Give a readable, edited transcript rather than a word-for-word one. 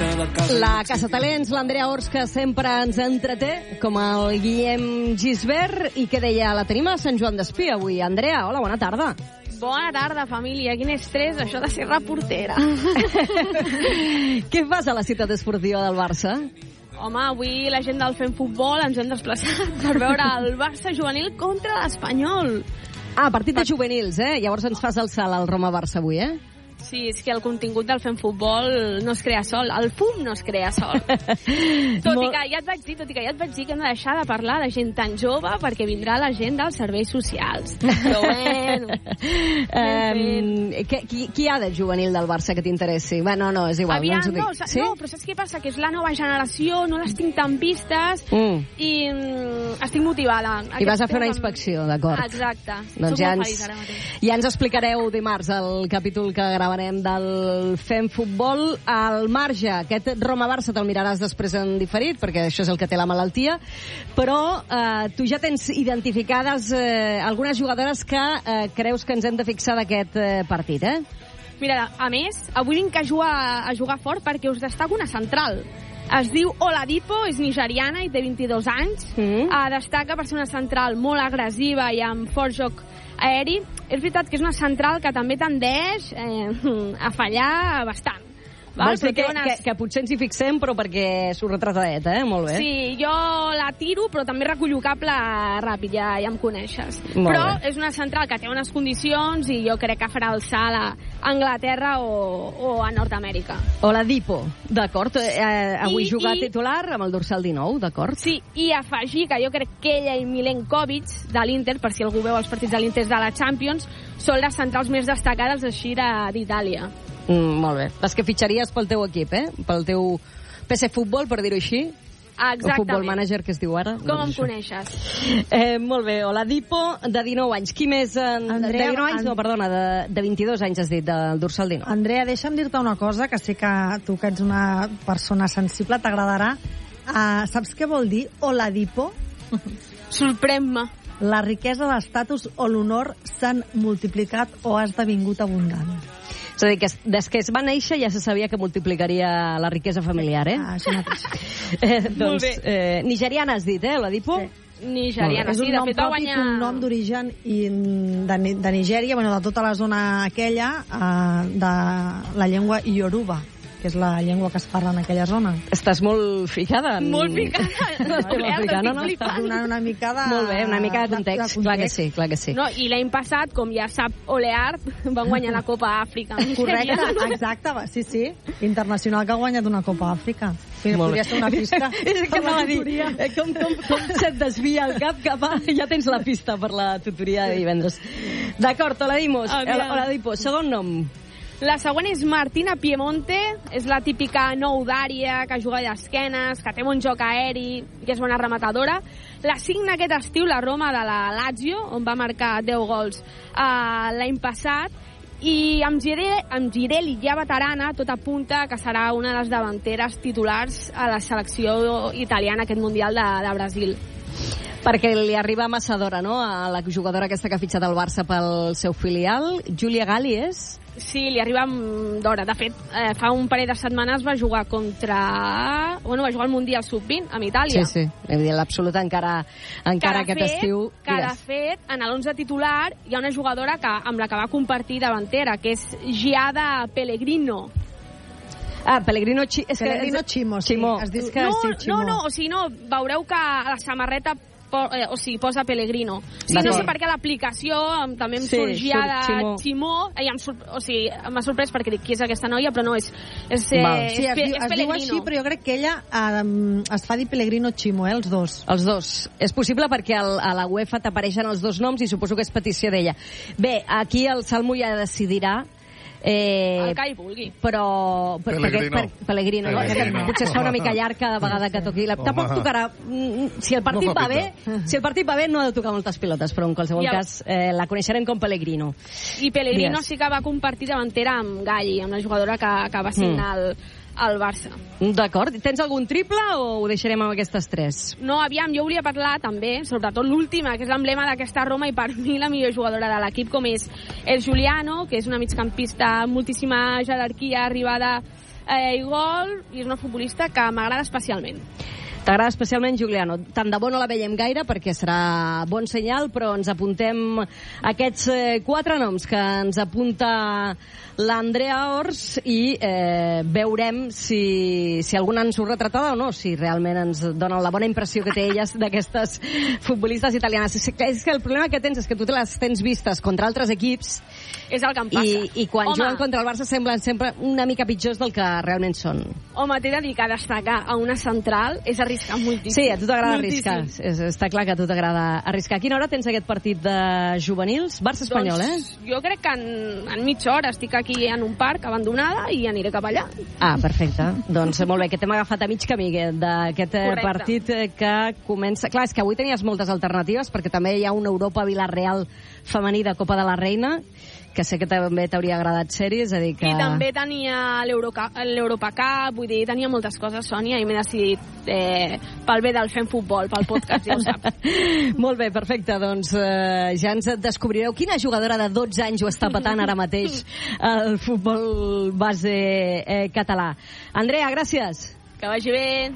La Caçatalents, l'Andrea Ors, que sempre ens entreté, com el Guillem Gisbert, i que deia, la tenim a Sant Joan d'Espí avui. Andrea, hola, bona tarda. Bona tarda, família. Quin estrès, això de ser reportera. Què fas a la ciutat esportiva del Barça? Home, avui la gent del Fem Futbol ens hem desplaçat per veure el Barça juvenil contra l'Espanyol. Ah, partit de juvenils, eh? Llavors ens fas el salt al Roma-Barça avui, eh? Sí, és que el contingut del Fem Futbol no es crea sol. El fum no es crea sol. Tot i que ja et vaig dir que hem de deixar de parlar de gent tan jove perquè vindrà la gent dels serveis socials. Però bueno. Qui hi ha de juvenil del Barça que t'interessi? Bueno, no, és igual. Aviam, no, però saps què passa? Que és la nova generació, no les tinc tan vistes i estic motivada. I vas a fer una inspecció, d'acord. Exacte. Doncs soc molt feliç ara mateix. Ja ens explicareu dimarts el capítol que gravarem del Fem Futbol. Al marge, aquest Roma-Barça te'l miraràs després en diferit, perquè això és el que té la malaltia, però tu ja tens identificades algunes jugadores que creus que ens hem de fixar d'aquest partit, eh? Mira, a més, avui vinc a jugar fort perquè us destaco una central. Es diu Oladipo, és nigeriana i té 22 anys. Destaca per ser una central molt agressiva i amb fort joc aeri. És veritat que és una central que també tendeix a fallar bastant. Vols dir que potser ens hi fixem, però perquè surt retrasadet, eh? Molt bé. Sí, jo la tiro, però també recullo cable ràpid, ja em coneixes. Molt però bé. És una central que té unes condicions i jo crec que farà el salt a Anglaterra o a Nord-Amèrica. Oladipo, d'acord. Avui jugar titular amb el dorsal 19, d'acord? Sí, i afegir que jo crec que ella i Milenkovic de l'Inter, per si algú veu els partits de l'Inter de la Champions, són les centrals més destacades així d'Itàlia. Molt bé. Les que fitxaries pel teu equip, eh? Pel teu PC Futbol, per dir-ho així. Exactament. O Futbol Manager, que es diu ara. Com em coneixes? Molt bé. Oladipo, de 19 anys. Qui més? Andrea, de 19 anys? No, perdona, de 22 anys has dit, del dorsal 19. Andrea, deixa'm dir-te una cosa, que sé que tu, que ets una persona sensible, t'agradarà. Saps què vol dir Oladipo? Sorprèn-me. La riquesa, l'estatus o l'honor s'han multiplicat o ha esdevingut abundant. És a dir, que des que es va néixer ja se sabia que multiplicaria la riquesa familiar, eh? Això mateix. Doncs, nigeriana has dit, Oladipo? Sí. Nigeriana, sí, de fet va guanyar... És un nom d'origen de Nigèria, bueno, de tota la zona aquella, de la llengua Yoruba, que és la llengua que es parla en aquella zona. Estàs molt ficada? Molt ficada. Estàs donant una mica de... Molt bé, una mica de context. Clar que sí. No, i l'any passat, com ja sap Oleart, van guanyar la Copa Àfrica. Correcte, exacte, sí. Internacional que ha guanyat una Copa Àfrica. Podria ser una pista. És que anava a dir, com se't desvia el cap a... Ja tens la pista per la tutoria de divendres. D'acord, Oladipo, segon nom. La següent és Martina Piemonte, és la típica nou d'àrea, que juga d'esquenes, que té bon joc aeri, que és bona rematadora. La signa aquest estiu la Roma de la Lazio, on va marcar 10 gols l'any passat, i amb Girelli ja veterana, tot apunta que serà una de les davanteres titulars a la selecció italiana, aquest Mundial de Brasil. Perquè li arriba massa d'hora, no?, a la jugadora aquesta que ha fitxat el Barça pel seu filial. Giulia Galli és? Sí, li arriba d'hora. De fet, fa un parell de setmanes va jugar va jugar al Mundial Sub-20 amb Itàlia. Sí. L'absoluta encara aquest estiu. Que de fet, en l'11 titular hi ha una jugadora amb la que va compartir davantera, que és Giada Pellegrino. Pellegrino Chimo. Es diu que Chimo. No, veureu que a la samarreta posa Pellegrino. No sé per què l'aplicació també em sorgia de Chimó, i m'ha sorprès perquè dic, qui és aquesta noia, però no, és Pellegrino. Es diu així, però jo crec que ella es fa dir Pellegrino Chimo, els dos. Els dos. És possible perquè a la UEFA t'apareixen els dos noms i suposo que és petició d'ella. Bé, aquí el Salmo ja decidirà el que hi vulgui. Però Pellegrino. Potser es fa una mica llarg cada vegada que toqui. Tampoc tocarà... Si el partit va bé, no ha de tocar moltes pilotes, però en qualsevol cas la coneixerem com Pellegrino. I Pellegrino sí que va compartir davantera amb Galli, amb la jugadora que va signar al Barça. D'acord. Tens algun triple o ho deixarem amb aquestes tres? No, aviam, jo volia parlar també, sobretot l'última, que és l'emblema d'aquesta Roma i per mi la millor jugadora de l'equip, com és el Giuliano, que és una migcampista amb moltíssima jerarquia, arribada i gol, i és una futbolista que m'agrada especialment. T'agrada especialment, Giuliano. Tant de bo no la veiem gaire, perquè serà bon senyal, però ens apuntem aquests 4 noms que ens apunta l'Andrea Ors i veurem si alguna ens surt retratada o no, si realment ens donen la bona impressió que té elles d'aquestes futbolistes italianes. És que el problema que tens és que tu te les tens vistes contra altres equips és el que em passa. I quan juguen contra el Barça semblen sempre una mica pitjors del que realment són. Home, t'he de dir que destacar a una central és arriscar moltíssim. Sí, a tu t'agrada arriscar. Està clar que a tu t'agrada arriscar. A quina hora tens aquest partit de juvenils? Barça-Espanyol, Jo crec que en mitja hora estic aquí en un parc abandonada i aniré cap allà. Ah, perfecte. Doncs molt bé, que t'hem agafat a mig camí d'aquest partit que comença... Clar, és que avui tenies moltes alternatives, perquè també hi ha una Europa-Villarreal femení de Copa de la Reina, que sé que també t'hauria agradat ser-hi, és a dir que... I també tenia l'Europacup, vull dir, tenia moltes coses, Sònia, i m'he decidit pel bé del Fem Futbol, pel podcast, ja ho saps. Molt bé, perfecte, doncs ja ens descobrireu quina jugadora de 12 anys ho està patant ara mateix el futbol base català. Andrea, gràcies. Que vagi bé.